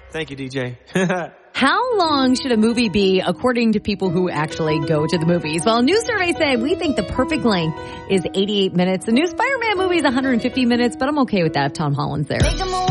Thank you, DJ. How long should a movie be according to people who actually go to the movies? Well, a new survey said we think the perfect length is 88 minutes. The new Spider-Man movie is 150 minutes, but I'm okay with that if Tom Holland's there.